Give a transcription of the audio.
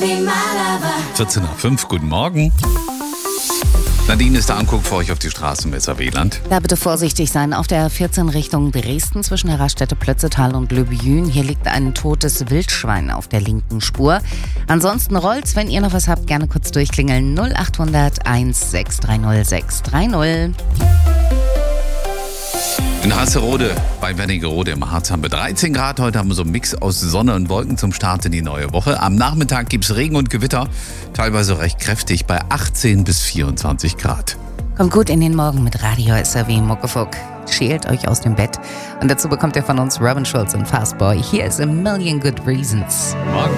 14:05 guten Morgen. Nadine ist der Anguck für euch auf die Straßen im SAW-Land. Da bitte vorsichtig sein. Auf der 14 Richtung Dresden zwischen der Raststätte Plötzetal und Löbejün. Hier liegt ein totes Wildschwein auf der linken Spur. Ansonsten rollt's, wenn ihr noch was habt, gerne kurz durchklingeln. 0800 1630 630. In Hasserode bei Wernigerode im Harz haben wir 13 Grad. Heute haben wir so einen Mix aus Sonne und Wolken zum Start in die neue Woche. Am Nachmittag gibt es Regen und Gewitter, teilweise recht kräftig bei 18 bis 24 Grad. Kommt gut in den Morgen mit Radio SRW Muckefuck. Schält euch aus dem Bett. Und dazu bekommt ihr von uns Robin Schulz und Fastboy. Hier ist A Million Good Reasons. Morgen.